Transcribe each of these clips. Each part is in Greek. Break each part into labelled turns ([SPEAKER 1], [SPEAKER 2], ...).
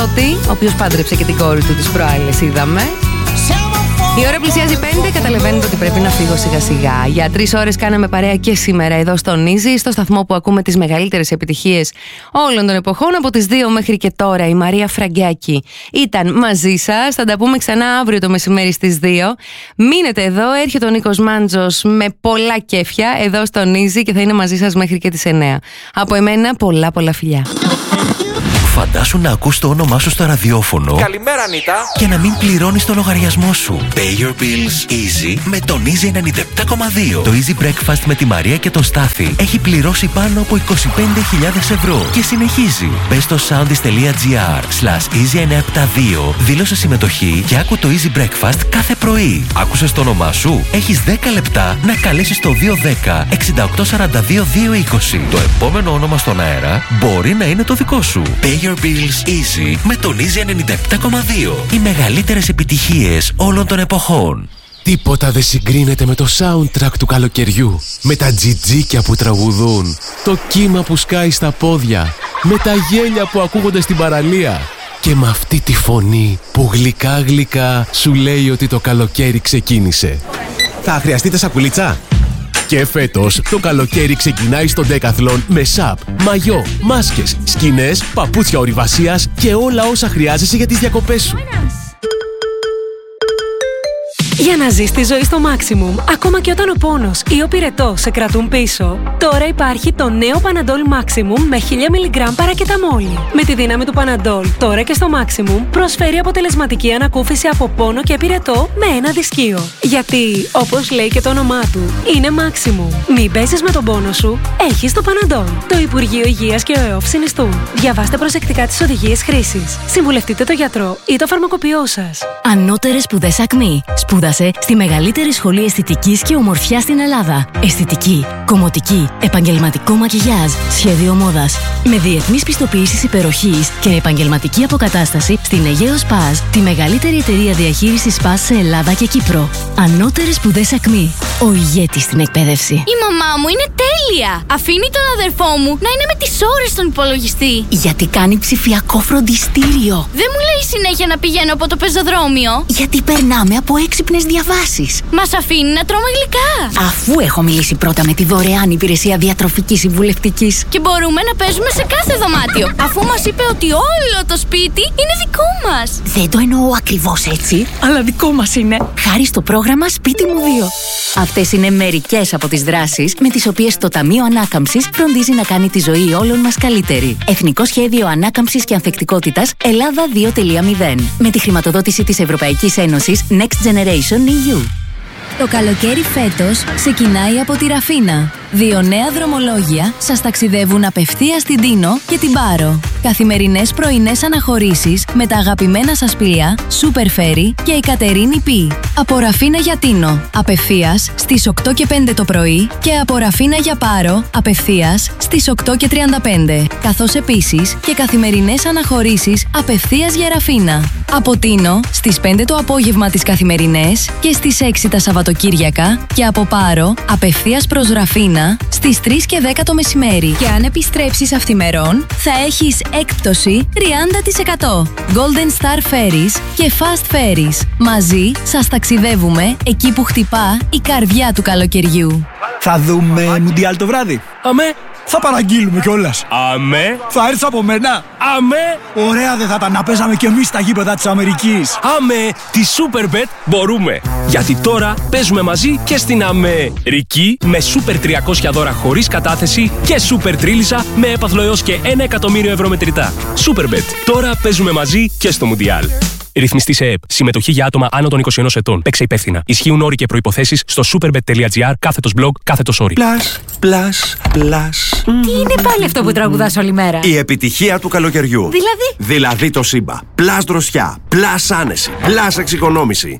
[SPEAKER 1] ο οποίος πάντρεψε και την κόρη του τις προάλλες, είδαμε. Η ώρα πλησιάζει 5, καταλαβαίνετε ότι πρέπει να φύγω σιγά σιγά. Για 3 ώρες κάναμε παρέα και σήμερα εδώ στον Easy, στο σταθμό που ακούμε τις μεγαλύτερες επιτυχίες όλων των εποχών. Από τις 2 μέχρι και τώρα η Μαρία Φραγκιάκη ήταν μαζί σας. Θα τα πούμε ξανά αύριο το μεσημέρι στις 2. Μείνετε εδώ, έρχεται ο Νίκος Μάντζος με πολλά κέφια εδώ στον Easy και θα είναι μαζί σας μέχρι και τις 9. Από εμένα πολλά φιλιά.
[SPEAKER 2] Φαντάσου να ακούς το όνομά σου στο ραδιόφωνο.
[SPEAKER 3] Καλημέρα, Νίτα.
[SPEAKER 2] Και να μην πληρώνεις το λογαριασμό σου. Pay your bills easy με τον Easy 97,2. Το Easy Breakfast με τη Μαρία και τον Στάθη έχει πληρώσει πάνω από 25.000 ευρώ και συνεχίζει. Μπες στο soundis.gr/easy972, δήλωσε συμμετοχή και άκου το Easy Breakfast κάθε πρωί. Άκουσες το όνομά σου? Έχεις 10 λεπτά να καλέσεις το 210 6842 220. Το επόμενο όνομα στον αέρα μπορεί να είναι το δικό σου. Pay your bills easy με τον Easy 97,2. Οι μεγαλύτερες επιτυχίες όλων των εποχών.
[SPEAKER 4] Τίποτα δεν συγκρίνεται με το soundtrack του καλοκαιριού. Με τα τζιτζίκια που τραγουδούν, το κύμα που σκάει στα πόδια, με τα γέλια που ακούγονται στην παραλία και με αυτή τη φωνή που γλυκά σου λέει ότι το καλοκαίρι ξεκίνησε. Θα χρειαστείτε σακουλίτσα? Και φέτος το καλοκαίρι ξεκινάει στο Decathlon με σαπ, μαγιό, μάσκες, σκηνές, παπούτσια ορειβασίας και όλα όσα χρειάζεσαι για τις διακοπές σου.
[SPEAKER 5] Για να ζεις τη ζωή στο maximum, ακόμα και όταν ο πόνος ή ο πυρετός σε κρατούν πίσω, τώρα υπάρχει το νέο Panadol Maximum με 1000 mg παρακεταμόλη. Με τη δύναμη του Panadol, τώρα και στο Maximum, προσφέρει αποτελεσματική ανακούφιση από πόνο και πυρετό με ένα δισκείο. Γιατί, όπως λέει και το όνομά του, είναι Maximum. Μην παίζεις με τον πόνο σου, έχεις το Panadol. Το Υπουργείο Υγείας και ο ΕΟΦ συνιστούν. Διαβάστε προσεκτικά τις οδηγίες χρήσης. Συμβουλευτείτε το γιατρό ή το φαρμακοποιό σας.
[SPEAKER 6] Ανώτερες σπουδές ΑΚΜΗ. Σπούδασε στη μεγαλύτερη σχολή αισθητικής και ομορφιάς στην Ελλάδα. Αισθητική, κομμωτική, επαγγελματικό μακιγιάζ, σχέδιο μόδας. Με διεθνείς πιστοποιήσεις υπεροχής και επαγγελματική αποκατάσταση στην Αιγαίο Σπάζ, τη μεγαλύτερη εταιρεία διαχείρισης Σπάζ σε Ελλάδα και Κύπρο. Ανώτερες σπουδές ΑΚΜΗ. Ο ηγέτης στην εκπαίδευση.
[SPEAKER 7] Η μαμά μου είναι τέλεια! Αφήνει τον αδερφό μου να είναι με τις ώρες στον υπολογιστή.
[SPEAKER 6] Γιατί κάνει ψηφιακό φροντιστήριο.
[SPEAKER 7] Δεν μου λέει συνέχεια να πηγαίνω από το πεζοδρόμιο.
[SPEAKER 6] Γιατί περνάμε από έξυπνες διαβάσεις.
[SPEAKER 7] Μας αφήνει να τρώμε γλυκά.
[SPEAKER 6] Αφού έχω μιλήσει πρώτα με τη δωρεάν υπηρεσία διατροφικής συμβουλευτικής.
[SPEAKER 7] Και μπορούμε να παίζουμε σε κάθε δωμάτιο. Αφού μας είπε ότι όλο το σπίτι είναι δικό μας.
[SPEAKER 6] Δεν το εννοώ ακριβώς έτσι, αλλά δικό μας είναι. Χάρη στο πρόγραμμα Σπίτι μου 2. Αυτές είναι μερικές από τις δράσεις με τις οποίες το Ταμείο Ανάκαμψης φροντίζει να κάνει τη ζωή όλων μας καλύτερη. Εθνικό Σχέδιο Ανάκαμψης και Ανθεκτικότητας Ελλάδα 2.0. Με τη χρηματοδότηση της Ευρωπαϊκής Ένωσης Next Generation EU.
[SPEAKER 8] Το καλοκαίρι φέτος ξεκινάει από τη Ραφίνα. 2 νέα δρομολόγια σας ταξιδεύουν απευθείας στην Τίνο και την Πάρο. Καθημερινές πρωινές αναχωρήσεις με τα αγαπημένα σας πλοία Super Ferry και η Κατερίνη Πι. Από Ραφίνα για Τίνο, απευθείας στις 8 και 5 το πρωί και από Ραφίνα για Πάρο, απευθείας στις 8 και 35. Καθώς επίσης και καθημερινές αναχωρήσεις απευθείας για Ραφίνα. Από Τίνο στις 5 το απόγευμα τις καθημερινές και στις 6 τα Σαββατοκύριακα και από Πάρο απευθείας προς Ραφίνα στις 3 και 10 το μεσημέρι. Και αν επιστρέψεις αυθημερών θα έχεις έκπτωση 30%. Golden Star Ferries και Fast Ferries. Μαζί σας ταξιδεύουμε εκεί που χτυπά η καρδιά του καλοκαιριού.
[SPEAKER 9] Θα δούμε Μουντιάλ το βράδυ.
[SPEAKER 4] Αμέ.
[SPEAKER 9] Θα παραγγείλουμε κιόλας.
[SPEAKER 4] Αμέ.
[SPEAKER 9] Θα έρθεις από μένα.
[SPEAKER 4] Αμέ.
[SPEAKER 9] Ωραία δεν θα τα να παίζαμε κι εμείς στα γήπεδα της Αμερικής.
[SPEAKER 4] Αμέ. Τη Superbet μπορούμε. Γιατί τώρα παίζουμε μαζί και στην Αμερική με Super 300 δώρα χωρίς κατάθεση και Super Τρίλισσα με έπαθλο έως και 1 εκατομμύριο ευρώ μετρητά. Superbet. Τώρα παίζουμε μαζί και στο Μουντιάλ. Ρυθμιστή σε ΕΕΠ. Συμμετοχή για άτομα άνω των 21 ετών. Παίξε υπεύθυνα. Ισχύουν όροι και προϋποθέσεις στο superbet.gr/blog/story.
[SPEAKER 10] Plus.
[SPEAKER 5] Τι είναι πάλι αυτό που τραγουδάς όλη μέρα?
[SPEAKER 10] Η επιτυχία του καλοκαιριού. Δηλαδή το Σύμπα. Plus δροσιά. Plus άνεση. Plus εξοικονόμηση.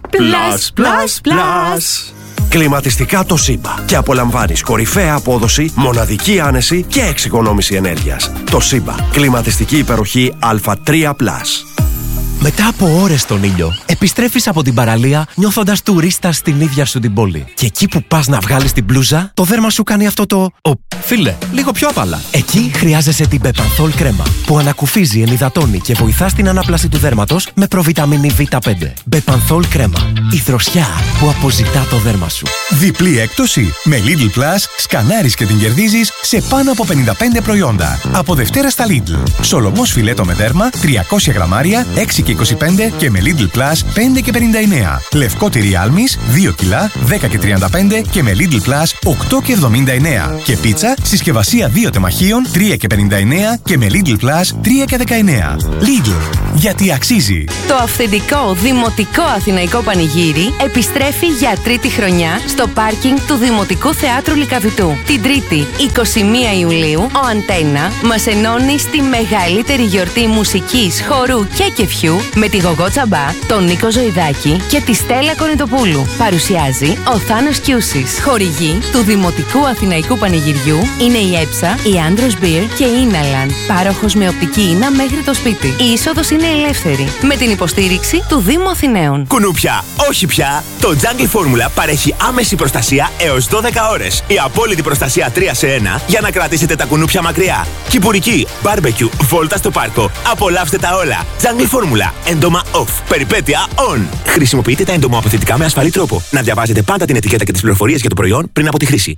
[SPEAKER 10] Plus. Κλιματιστικά το Σύμπα. Και απολαμβάνεις κορυφαία απόδοση, μοναδική άνεση και εξοικονόμηση ενέργειας. Το Σύμπα. Κλιματιστική υπεροχή Α3+.
[SPEAKER 3] Μετά από ώρες στον ήλιο, επιστρέφεις από την παραλία νιώθοντας τουρίστας στην ίδια σου την πόλη. Και εκεί που πας να βγάλεις την μπλούζα, το δέρμα σου κάνει αυτό το φίλε, λίγο πιο απαλά. Εκεί χρειάζεσαι την Μπεπανθόλ κρέμα, που ανακουφίζει, ενυδατώνει και βοηθά στην ανάπλαση του δέρματος με προβιταμίνη Β5. Μπεπανθόλ κρέμα. Η δροσιά που αποζητά το δέρμα σου.
[SPEAKER 11] Διπλή έκπτωση. Με Lidl Plus σκανάρεις και την κερδίζεις σε πάνω από 55 προϊόντα. Από Δευτέρα στα Lidl. Σολομός φιλέτο με δέρμα 300 γραμμάρια 6 και 25 και με Lidl Plus 5 και 59. Λευκό τυρί άλμης 2 κιλά 10 και 35 και με Lidl Plus 8 και 79. Και πίτσα συσκευασία 2 τεμαχίων 3 και 59 και με Lidl Plus 3 και 19. Lidl. Γιατί αξίζει.
[SPEAKER 1] Το αυθεντικό δημοτικό αθηναϊκό πανηγύρι επιστρέφει για τρίτη χρονιά στο πάρκινγκ του Δημοτικού Θεάτρου Λυκαβητού. Την Τρίτη, 21 Ιουλίου, ο Αντένα μας ενώνει στη μεγαλύτερη γιορτή μουσικής, χορού και κεφιού με τη Γογό Τσαμπά, τον Νίκο Ζωηδάκη και τη Στέλλα Κονιτοπούλου. Παρουσιάζει ο Θάνος Κιούσης. Χορηγοί του Δημοτικού Αθηναϊκού Πανηγυριού είναι η Έψα, η Άντρος Μπιρ και η Ίναλαν. Πάροχος με οπτική ίνα μέχρι το σπίτι. Η είσοδος είναι ελεύθερη με την υποστήριξη του Δήμου Αθηναίων.
[SPEAKER 12] Κουνούπια, όχι πια! Το Jungle Formula παρέχει άμεση προστασία έως 12 ώρες. Η απόλυτη προστασία 3 σε 1 για να κρατήσετε τα κουνούπια μακριά. Κυπουρική, barbecue, βόλτα στο πάρκο. Απολαύστε τα όλα. Jungle Formula. Έντομα off. Περιπέτεια on. Χρησιμοποιείτε τα εντομοαποθετικά με ασφαλή τρόπο. Να διαβάζετε πάντα την ετικέτα και τις πληροφορίες για το προϊόν πριν από τη χρήση.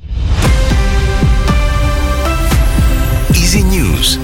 [SPEAKER 2] Easy News.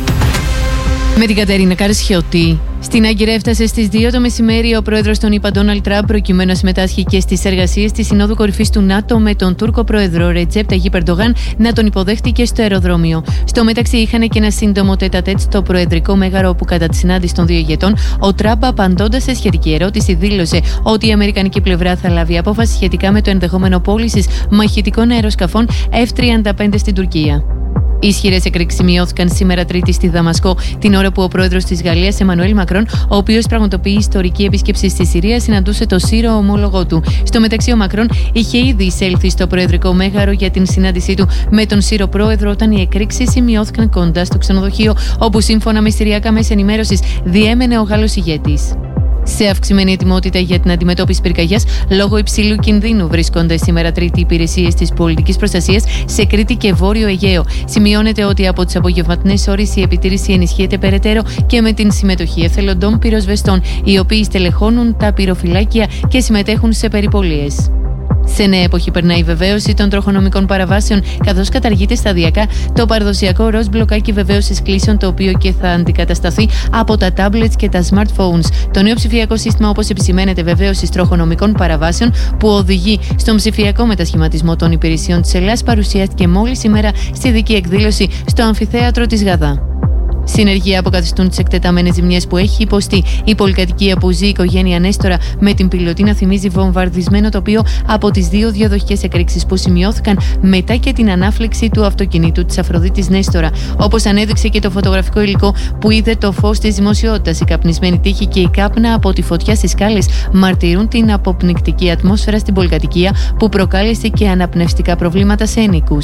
[SPEAKER 13] Με την Κατερίνα Καρσιώτη. Στην Άγκυρα έφτασε στις 2 το μεσημέρι ο πρόεδρος των ΗΠΑ, Ντόναλντ Τραμπ, προκειμένου να συμμετάσχει και στις εργασίες της Συνόδου Κορυφής του ΝΑΤΟ με τον Τούρκο πρόεδρο Ρετζέπ Ταγίπ Ερντογάν να τον υποδέχτηκε στο αεροδρόμιο. Στο μεταξύ είχαν και ένα σύντομο τέτα-τέτ στο προεδρικό μέγαρο, όπου κατά τη συνάντηση των δύο ηγετών, ο Τραμπ, απαντώντας σε σχετική ερώτηση, δήλωσε ότι η αμερικανική πλευρά θα λάβει απόφαση σχετικά με το ενδεχόμενο πώλησης μαχητικών αεροσκαφών F-35 στην Τουρκία. Ισχυρές εκρήξεις σημειώθηκαν σήμερα Τρίτη στη Δαμασκό, την ώρα που ο πρόεδρος της Γαλλίας, Εμμανουέλ Μακρόν, ο οποίος πραγματοποιεί ιστορική επίσκεψη στη Συρία, συναντούσε το Σύρο ομόλογό του. Στο μεταξύ, ο Μακρόν είχε ήδη εισέλθει στο προεδρικό μέγαρο για την συνάντησή του με τον Σύρο πρόεδρο, όταν οι εκρήξεις σημειώθηκαν κοντά στο ξενοδοχείο, όπου σύμφωνα με συριακά μέσα ενημέρωσης διέμενε ο Γάλλος ηγέτης. Σε αυξημένη ετοιμότητα για την αντιμετώπιση πυρκαγιάς λόγω υψηλού κινδύνου βρίσκονται σήμερα Τρίτη υπηρεσίες της πολιτικής προστασίας σε Κρήτη και Βόρειο Αιγαίο. Σημειώνεται ότι από τις απογευματινές ώρες η επιτήρηση ενισχύεται περαιτέρω και με την συμμετοχή εθελοντών πυροσβεστών, οι οποίοι στελεχώνουν τα πυροφυλάκια και συμμετέχουν σε περιπολίες. Σε νέα εποχή περνάει η βεβαίωση των τροχονομικών παραβάσεων, καθώς καταργείται σταδιακά το παραδοσιακό ροζ μπλοκάκι βεβαίωσης κλήσεων, το οποίο και θα αντικατασταθεί από τα tablets και τα smartphones. Το νέο ψηφιακό σύστημα, όπως επισημαίνεται, βεβαίωσης τροχονομικών παραβάσεων, που οδηγεί στον ψηφιακό μετασχηματισμό των υπηρεσιών της Ελλάδας, παρουσιάστηκε μόλις σήμερα στη ειδική εκδήλωση στο Αμφιθέατρο της Γαδά. Συνεργεία αποκαθιστούν τις εκτεταμένες ζημιές που έχει υποστεί η πολυκατοικία που ζει η οικογένεια Νέστορα, με την πιλωτή να θυμίζει βομβαρδισμένο τοπίο από τις 2 διαδοχικές εκρήξεις που σημειώθηκαν μετά και την ανάφλεξη του αυτοκινήτου της Αφροδίτης Νέστορα. Όπως ανέδειξε και το φωτογραφικό υλικό που είδε το φως της δημοσιότητας, η καπνισμένη τείχη και η κάπνα από τη φωτιά στις σκάλες μαρτυρούν την αποπνικτική ατμόσφαιρα στην πολυκατοικία, που προκάλεσε και αναπνευστικά προβλήματα σε ενίκους.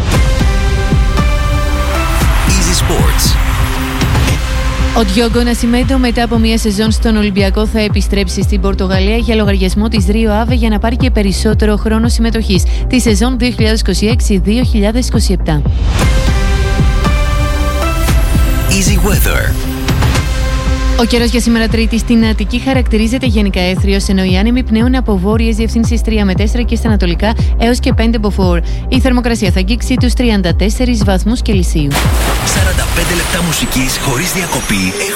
[SPEAKER 2] Easy Sports.
[SPEAKER 13] Ο Διόγκο Νασιμέντο, μετά από μια σεζόν στον Ολυμπιακό, θα επιστρέψει στην Πορτογαλία για λογαριασμό της Ρίο Άβε για να πάρει και περισσότερο χρόνο συμμετοχής τη σεζόν 2026-2027.
[SPEAKER 2] Easy Weather.
[SPEAKER 13] Ο καιρός για σήμερα Τρίτη στην Αττική χαρακτηρίζεται γενικά έθριος, ενώ οι άνεμοι πνέουν από βόρειες διευθύνσεις 3 με 4 και στα ανατολικά έως και 5 μποφόρ. Η θερμοκρασία θα αγγίξει τους 34 βαθμούς Κελσίου.
[SPEAKER 2] 45 λεπτά μουσικής χωρίς διακοπή.